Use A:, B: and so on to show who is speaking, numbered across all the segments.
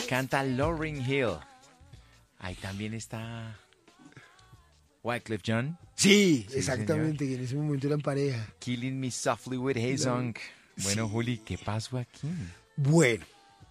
A: Canta Lauryn Hill. Ahí también está Wyclef Jean.
B: Sí,
A: Sí,
B: exactamente, que en ese momento eran pareja.
A: Killing Me Softly with Haesung. Bueno,
B: Sí.
A: Juli, ¿qué pasó aquí?
B: Bueno,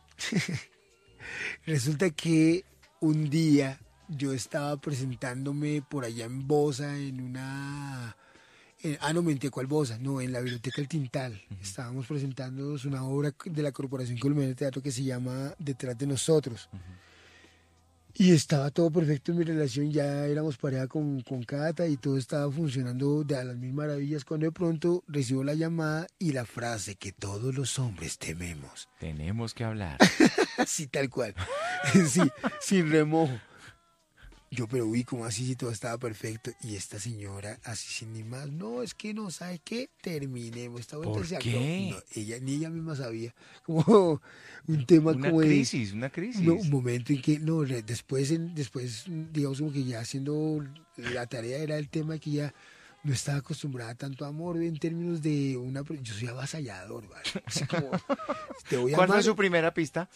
B: resulta que un día yo estaba presentándome por allá en Bosa, en una... no, mentira, ¿cuál Bosa? No, en la Biblioteca El Tintal. Estábamos presentándonos una obra de la Corporación Colombiana de Teatro que se llama Detrás de Nosotros. Y estaba todo perfecto en mi relación, ya éramos pareja con Cata y todo estaba funcionando de a las mil maravillas, cuando de pronto recibo la llamada y la frase que todos los hombres tememos.
A: Tenemos que hablar.
B: Así tal cual. Sí, sin remojo. Yo, pero uy, ¿cómo así si todo estaba perfecto? Y esta señora, así sin ni más, no, es que no sabe qué, terminemos. Esta vuelta
A: ¿Por
B: se
A: qué?
B: acabó. No, ella, ni ella misma sabía. Como un tema
A: Una
B: como de...
A: crisis, una crisis.
B: No, un momento en que, no, después, digamos como que ya haciendo la tarea era el tema que ya no estaba acostumbrada a tanto amor en términos de una... Yo soy avasallador, ¿vale? Así como, te voy a
A: ¿Cuál fue
B: amar.
A: su primera pista?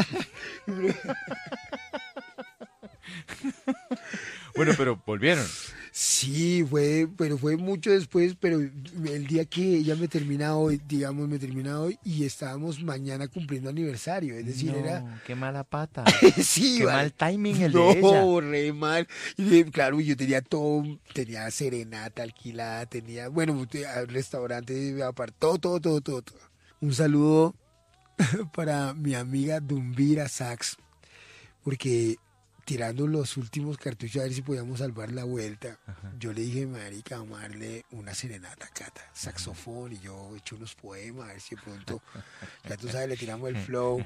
A: Bueno, pero volvieron.
B: Sí, pero fue mucho después, pero el día que ella me termina hoy, digamos, me termina hoy y estábamos mañana cumpliendo aniversario, es decir, era...
A: No, qué mala pata.
B: Sí,
A: Qué
B: vale.
A: mal timing el
B: No,
A: de ella.
B: re mal. Claro, yo tenía todo, tenía serenata alquilada, tenía, bueno, restaurante, apartó, todo. Un saludo para mi amiga Dumbira Sax, porque tirando los últimos cartuchos a ver si podíamos salvar la vuelta, yo le dije, marica, vamos a darle una serenata a Cata, saxofón, y yo he hecho unos poemas, a ver si de pronto, ya tú sabes, le tiramos el flow.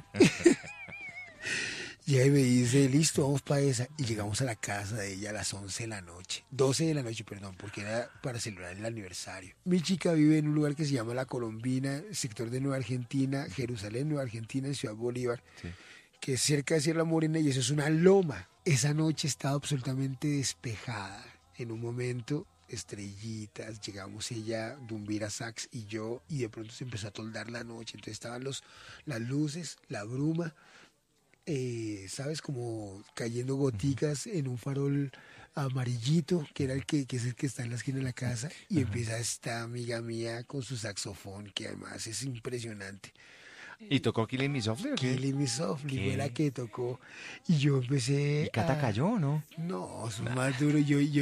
B: Y ahí me dice, listo, vamos para esa. Y llegamos a la casa de ella a las 11 de la noche. 12 de la noche, perdón, porque era para celebrar el aniversario. Mi chica vive en un lugar que se llama La Colombina, sector de Nueva Argentina, Jerusalén, Nueva Argentina, en Ciudad Bolívar,
A: Sí.
B: que es cerca de Sierra Morena y eso es una loma. Esa noche estaba absolutamente despejada. En un momento, estrellitas, llegamos ella, Dumbira Sax y yo, y de pronto se empezó a toldar la noche. Entonces estaban las luces, la bruma, ¿sabes? Como cayendo goticas en un farol amarillito, que era que es el que está en la esquina de la casa, y empieza esta amiga mía con su saxofón, que además es impresionante.
A: ¿Y tocó Killing Me Softly o qué?
B: Killing Me Softly
A: ¿Qué?
B: fue la que tocó, y yo empecé
A: ¿Y Cata cayó, no?
B: No, es más duro,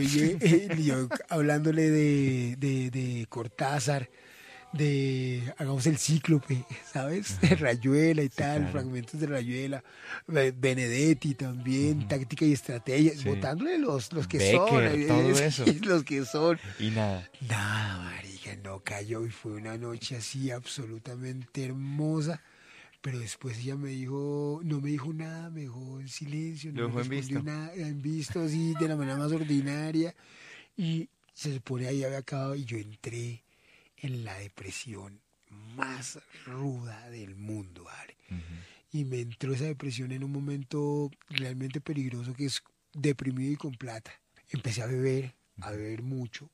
B: yo hablándole de Cortázar, de hagamos el cíclope, ¿sabes? De Rayuela y
A: Sí,
B: tal,
A: claro.
B: fragmentos de Rayuela, Benedetti también, táctica y estrategia,
A: Sí.
B: botándole los que
A: Becker,
B: son,
A: todo eso.
B: los que son.
A: Y nada.
B: Nada, marica, no cayó y fue una noche así absolutamente hermosa. Pero después ella me dijo, no me dijo nada, me dejó en silencio, no
A: Lo
B: me
A: dejó en
B: respondió
A: visto.
B: nada, en visto así de la manera más ordinaria. Y se supone ahí había acabado y yo entré en la depresión más ruda del mundo, ¿vale? Y me entró esa depresión en un momento realmente peligroso que es deprimido y con plata. Empecé a beber mucho,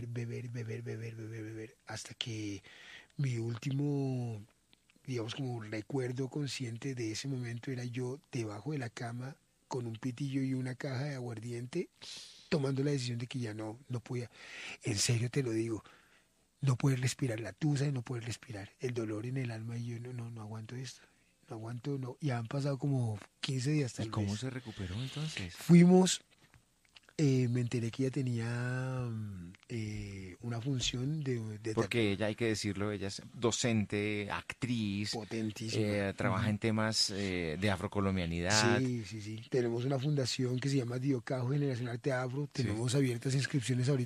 B: beber, hasta que mi último, digamos, como recuerdo consciente de ese momento era yo debajo de la cama con un pitillo y una caja de aguardiente, tomando la decisión de que ya no podía. En serio te lo digo, no poder respirar, la tusa de no poder respirar, el dolor en el alma y yo no aguanto esto, no aguanto, no. Ya han pasado como 15 días
A: ¿Y
B: tal
A: cómo
B: vez.
A: se recuperó entonces?
B: Fuimos, me enteré que ella tenía una función de
A: Porque ella, hay que decirlo, ella es docente, actriz,
B: potentísima.
A: trabaja en temas de afrocolombianidad.
B: Sí. Tenemos una fundación que se llama Diocajo Generación Arte Afro.
A: Sí.
B: Tenemos abiertas inscripciones ahorita